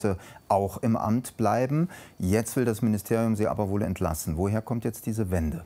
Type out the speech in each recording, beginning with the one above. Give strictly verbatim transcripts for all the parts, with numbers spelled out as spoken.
auch im Amt bleiben. Jetzt will das Ministerium sie aber wohl entlassen. Woher kommt jetzt diese Wende?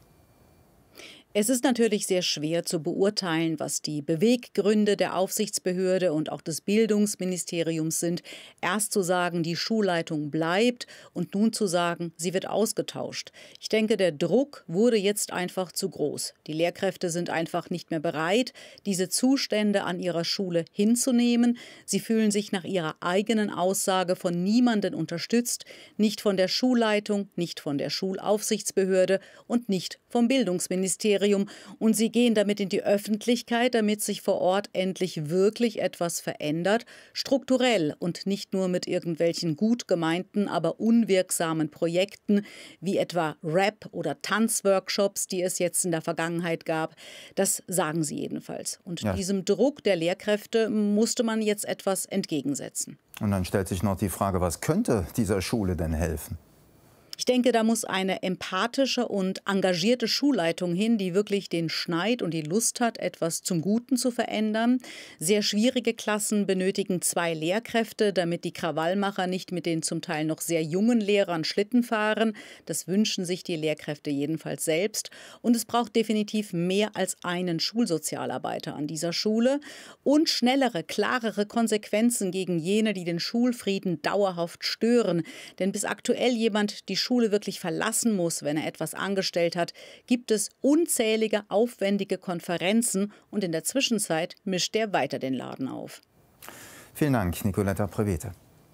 Es ist natürlich sehr schwer zu beurteilen, was die Beweggründe der Aufsichtsbehörde und auch des Bildungsministeriums sind. Erst zu sagen, die Schulleitung bleibt und nun zu sagen, sie wird ausgetauscht. Ich denke, der Druck wurde jetzt einfach zu groß. Die Lehrkräfte sind einfach nicht mehr bereit, diese Zustände an ihrer Schule hinzunehmen. Sie fühlen sich nach ihrer eigenen Aussage von niemandem unterstützt, nicht von der Schulleitung, nicht von der Schulaufsichtsbehörde und nicht vom Bildungsministerium. Und sie gehen damit in die Öffentlichkeit, damit sich vor Ort endlich wirklich etwas verändert, strukturell und nicht nur mit irgendwelchen gut gemeinten, aber unwirksamen Projekten, wie etwa Rap- oder Tanzworkshops, die es jetzt in der Vergangenheit gab. Das sagen sie jedenfalls. Und Ja. diesem Druck der Lehrkräfte musste man jetzt etwas entgegensetzen. Und dann stellt sich noch die Frage, was könnte dieser Schule denn helfen? Ich denke, da muss eine empathische und engagierte Schulleitung hin, die wirklich den Schneid und die Lust hat, etwas zum Guten zu verändern. Sehr schwierige Klassen benötigen zwei Lehrkräfte, damit die Krawallmacher nicht mit den zum Teil noch sehr jungen Lehrern Schlitten fahren. Das wünschen sich die Lehrkräfte jedenfalls selbst. Und es braucht definitiv mehr als einen Schulsozialarbeiter an dieser Schule und schnellere, klarere Konsequenzen gegen jene, die den Schulfrieden dauerhaft stören. Denn bis aktuell jemand die Schule wirklich verlassen muss, wenn er etwas angestellt hat, gibt es unzählige aufwendige Konferenzen und in der Zwischenzeit mischt er weiter den Laden auf. Vielen Dank, Nicoletta Prevete.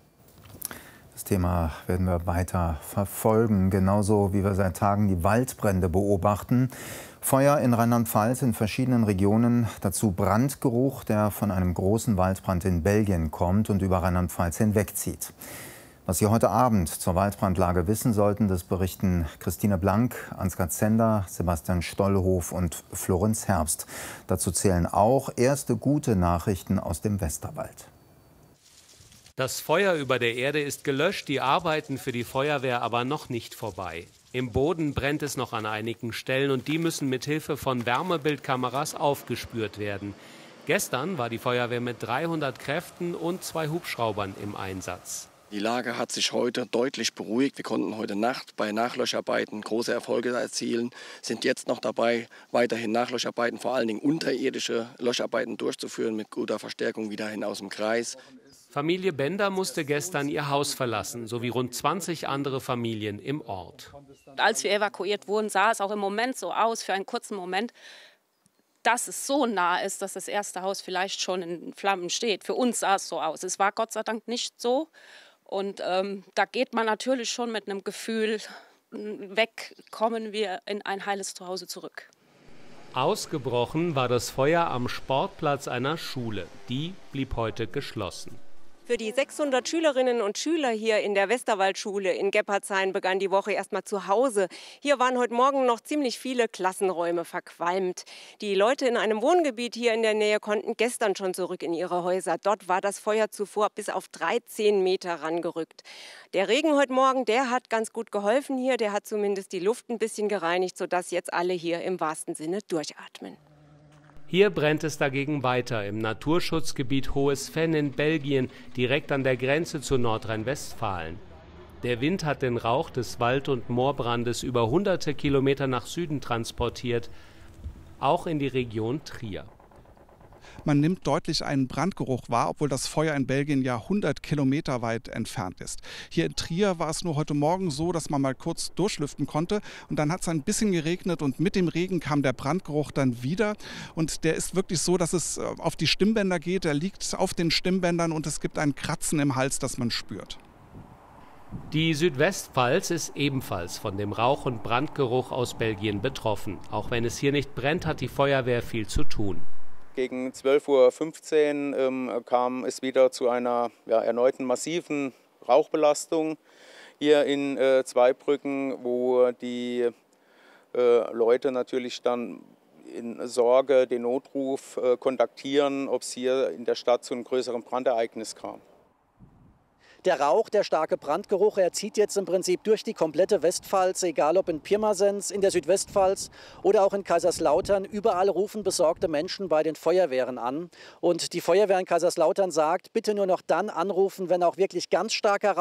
Das Thema werden wir weiter verfolgen, genauso wie wir seit Tagen die Waldbrände beobachten. Feuer in Rheinland-Pfalz in verschiedenen Regionen, dazu Brandgeruch, der von einem großen Waldbrand in Belgien kommt und über Rheinland-Pfalz hinwegzieht. Was Sie heute Abend zur Waldbrandlage wissen sollten, das berichten Christine Blank, Ansgar Zender, Sebastian Stollhof und Florenz Herbst. Dazu zählen auch erste gute Nachrichten aus dem Westerwald. Das Feuer über der Erde ist gelöscht, die Arbeiten für die Feuerwehr aber noch nicht vorbei. Im Boden brennt es noch an einigen Stellen und die müssen mit Hilfe von Wärmebildkameras aufgespürt werden. Gestern war die Feuerwehr mit dreihundert Kräften und zwei Hubschraubern im Einsatz. Die Lage hat sich heute deutlich beruhigt. Wir konnten heute Nacht bei Nachlöscharbeiten große Erfolge erzielen, sind jetzt noch dabei, weiterhin Nachlöscharbeiten, vor allen Dingen unterirdische Löscharbeiten durchzuführen mit guter Verstärkung wieder hin aus dem Kreis. Familie Bender musste gestern ihr Haus verlassen, sowie rund zwanzig andere Familien im Ort. Als wir evakuiert wurden, sah es auch im Moment so aus, für einen kurzen Moment, dass es so nah ist, dass das erste Haus vielleicht schon in Flammen steht. Für uns sah es so aus. Es war Gott sei Dank nicht so. Und ähm, da geht man natürlich schon mit einem Gefühl weg, kommen wir in ein heiles Zuhause zurück. Ausgebrochen war das Feuer am Sportplatz einer Schule. Die blieb heute geschlossen. Für die sechshundert Schülerinnen und Schüler hier in der Westerwaldschule in Geppartshain begann die Woche erstmal zu Hause. Hier waren heute Morgen noch ziemlich viele Klassenräume verqualmt. Die Leute in einem Wohngebiet hier in der Nähe konnten gestern schon zurück in ihre Häuser. Dort war das Feuer zuvor bis auf dreizehn Meter rangerückt. Der Regen heute Morgen, der hat ganz gut geholfen hier. Der hat zumindest die Luft ein bisschen gereinigt, sodass jetzt alle hier im wahrsten Sinne durchatmen. Hier brennt es dagegen weiter im Naturschutzgebiet Hohes Venn in Belgien, direkt an der Grenze zu Nordrhein-Westfalen. Der Wind hat den Rauch des Wald- und Moorbrandes über hunderte Kilometer nach Süden transportiert, auch in die Region Trier. Man nimmt deutlich einen Brandgeruch wahr, obwohl das Feuer in Belgien ja hundert Kilometer weit entfernt ist. Hier in Trier war es nur heute Morgen so, dass man mal kurz durchlüften konnte. Und dann hat es ein bisschen geregnet und mit dem Regen kam der Brandgeruch dann wieder. Und der ist wirklich so, dass es auf die Stimmbänder geht. Er liegt auf den Stimmbändern und es gibt ein Kratzen im Hals, das man spürt. Die Südwestpfalz ist ebenfalls von dem Rauch- und Brandgeruch aus Belgien betroffen. Auch wenn es hier nicht brennt, hat die Feuerwehr viel zu tun. Gegen zwölf Uhr fünfzehn ähm, kam es wieder zu einer ja, erneuten massiven Rauchbelastung hier in äh, Zweibrücken, wo die äh, Leute natürlich dann in Sorge den Notruf äh, kontaktieren, ob es hier in der Stadt zu einem größeren Brandereignis kam. Der Rauch, der starke Brandgeruch, er zieht jetzt im Prinzip durch die komplette Westpfalz, egal ob in Pirmasens, in der Südwestpfalz oder auch in Kaiserslautern. Überall rufen besorgte Menschen bei den Feuerwehren an. Und die Feuerwehr in Kaiserslautern sagt, bitte nur noch dann anrufen, wenn auch wirklich ganz starker